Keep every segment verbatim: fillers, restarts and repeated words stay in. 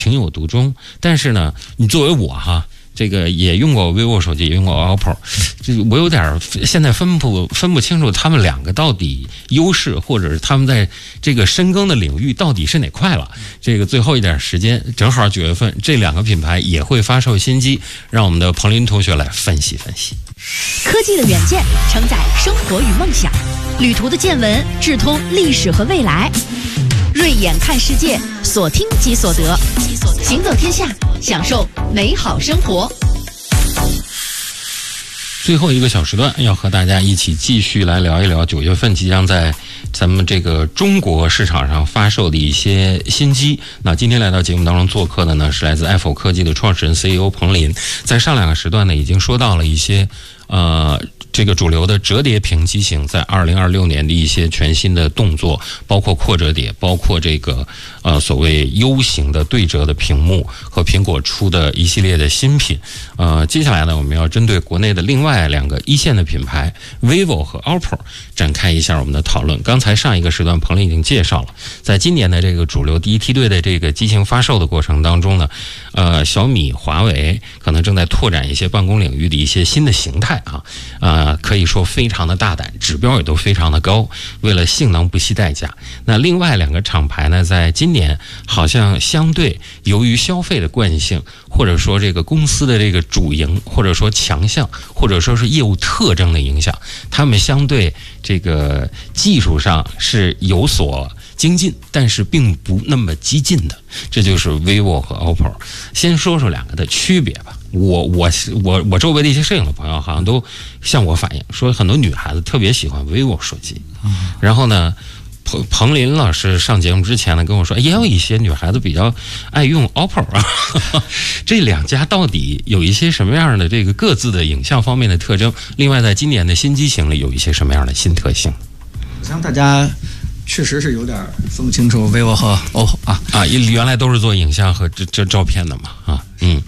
情有独钟。但是呢，你作为我哈。这个也用过 vivo 手机，也用过 O P P O， 这我有点现在分不分不清楚他们两个到底优势，或者是他们在这个深耕的领域到底是哪块了。这个最后一点时间，正好九月份，这两个品牌也会发售新机，让我们的彭林同学来分析分析。 科技的远见承载生活与梦想，旅途的见闻智通历史和未来。锐眼看世界，所听即所得，行走天下，享受美好生活。 最后一个小时段，要和大家一起继续来聊一聊九月份即将在咱们这个中国市场上发售的一些新机。那今天来到节目当中做客的呢，是来自 Apple 科技的创始人 C E O 彭林。在上两个时段呢，已经说到了一些呃。这个主流的折叠屏机型在二零二六年的一些全新的动作，包括扩折叠，包括这个呃所谓 U 型的对折的屏幕和苹果出的一系列的新品。呃，接下来呢，我们要针对国内的另外两个一线的品牌 vivo 和 O P P O 展开一下我们的讨论。刚才上一个时段彭林已经介绍了，在今年的这个主流第一梯队的这个机型发售的过程当中呢，呃，小米、华为可能正在拓展一些办公领域的一些新的形态啊，呃。呃，可以说非常的大胆，指标也都非常的高，为了性能不惜代价。那另外两个厂牌呢，在今年好像相对由于消费的惯性，或者说这个公司的这个主营，或者说强项，或者说是业务特征的影响，他们相对这个技术上是有所精进，但是并不那么激进的，这就是 vivo 和 O P P O。 先说说两个的区别吧。我我我我周围的一些摄影的朋友好像都向我反映说，很多女孩子特别喜欢 vivo 手机。然后呢，彭彭林老师上节目之前呢跟我说，也有一些女孩子比较爱用 O P P O 啊。这两家到底有一些什么样的这个各自的影像方面的特征？另外，在今年的新机型里有一些什么样的新特性？ 我想大家确实是有点分不清楚 vivo 和 O P P O 啊啊，原来都是做影像和这这照片的嘛啊，嗯。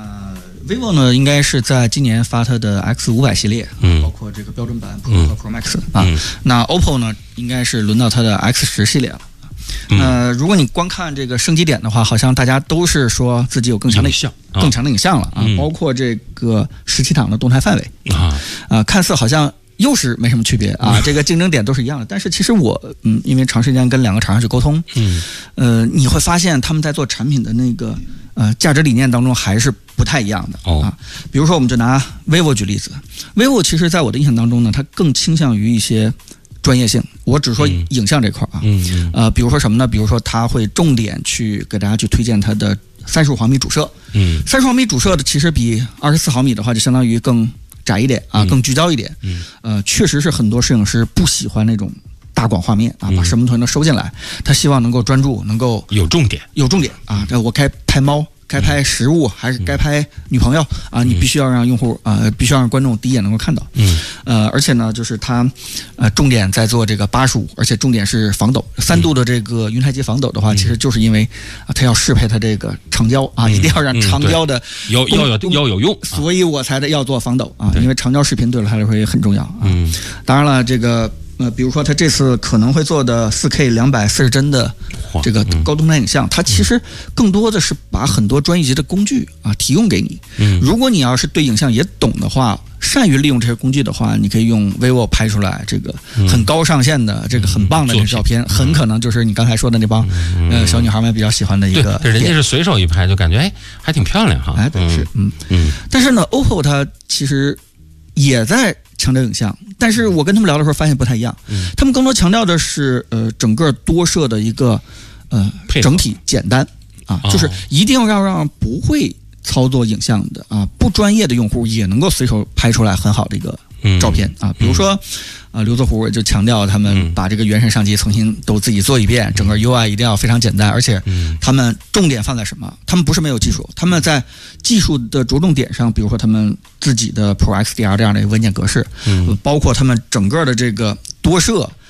vivo 呢，应该是在今年发它的 X 五百 系列，嗯，包括这个标准版 Pro 和 Pro Max 啊。嗯、那 O P P O 呢，应该是轮到它的 X 十 系列了。嗯、呃，如果你光看这个升级点的话，好像大家都是说自己有更强的影像、啊、更强的影像了啊，嗯、包括这个十七档的动态范围啊，啊，看似好像又是没什么区别啊，这个竞争点都是一样的。但是其实我嗯，因为长时间跟两个厂商去沟通，嗯，呃，你会发现他们在做产品的那个呃价值理念当中还是不太一样的啊。比如说，我们就拿 vivo 举例子 ，vivo 其实在我的印象当中呢，它更倾向于一些专业性。我只说影像这块啊，嗯，呃，比如说什么呢？比如说它会重点去给大家去推荐它的三十五毫米主摄，嗯，三十毫米主摄的其实比二十四毫米的话就相当于更窄一点啊，更聚焦一点。嗯，呃，确实是很多摄影师不喜欢那种大广画面啊，把什么东西都收进来，他希望能够专注，能够有重点， 有重点啊。这我该拍猫，该拍食物，还是该拍女朋友啊？你必须要让用户啊、呃，必须要让观众第一眼能够看到。嗯，呃，而且呢，就是它呃重点在做这个八十五，而且重点是防抖，三度的这个云台阶防抖的话，嗯、其实就是因为啊，它要适配它这个长焦啊，嗯、一定要让长焦的、 嗯、要要有要有用， 所以我才得要做防抖啊，因为长焦视频对了它来说也很重要啊。嗯，当然了，这个。呃，比如说它这次可能会做的 四K 两百四十帧的这个高动态影像，它其实更多的是把很多专业级的工具啊提供给你。嗯，如果你要是对影像也懂的话，善于利用这些工具的话，你可以用 vivo 拍出来这个很高上限的、这个很棒的这个照片，很可能就是你刚才说的那帮呃小女孩们比较喜欢的一个。 对，人家是随手一拍就感觉哎还挺漂亮哈。 哎，对，是，嗯嗯。但是呢 ，O P P O 它其实也在强调影像，但是我跟他们聊的时候发现不太一样，嗯、他们更多强调的是呃整个多摄的一个呃整体简单啊，哦、就是一定要让让不会操作影像的啊不专业的用户也能够随手拍出来很好的一个照片、嗯、啊，比如说。啊，刘作虎就强调他们把这个原神相机重新都自己做一遍，嗯、整个 U I 一定要非常简单，而且他们重点放在什么？他们不是没有技术，他们在技术的着重点上，比如说他们自己的 Pro X D R 这样的文件格式，嗯、包括他们整个的这个多摄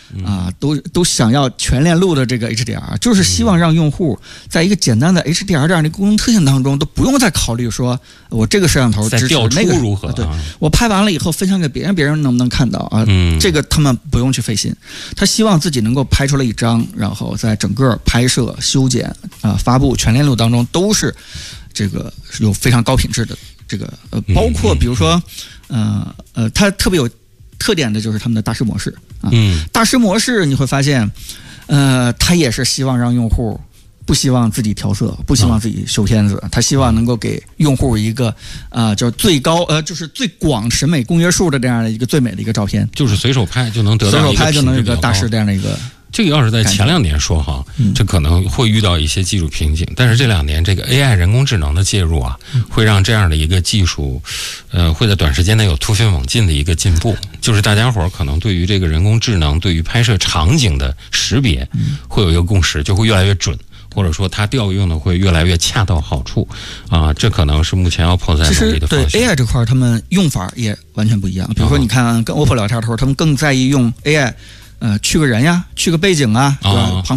啊，都都想要全链路的这个 H D R， 就是希望让用户在一个简单的 H D R 这样的功能特性当中，都不用再考虑说我这个摄像头支持那个如何、啊对，我拍完了以后分享给别人，别人能不能看到啊？ 嗯， 这个他们不用去费心，他希望自己能够拍出来一张，然后在整个拍摄、修剪啊、发布全链路当中都是这个有非常高品质的这个呃，包括比如说呃呃，它特别有特点的就是他们的大师模式啊， 嗯， 大师模式你会发现，呃，它也是希望让用户。不希望自己调色，不希望自己修片子，他希望能够给用户一个啊、呃，就是最高呃，就是最广审美公约数的这样的一个最美的一个照片， 就是随手拍就能得到， 随手拍就能有一个大师这样的一个。 这个要是在前两年说哈，这可能会遇到一些技术瓶颈，但是这两年这个 A I 人工智能的介入啊，会让这样的一个技术，呃，会在短时间内有突飞猛进的一个进步。就是大家伙儿可能对于这个人工智能对于拍摄场景的识别，会有一个共识，就会越来越准。或者说它调用的会越来越恰到好处啊，这可能是目前 O P P O 在努力的方向。 其实对 A I 这块，他们用法也完全不一样。比如说，你看跟 O P P O 聊天的时候，他们更在意用 A I， 呃，去个人呀，去个背景啊，对吧？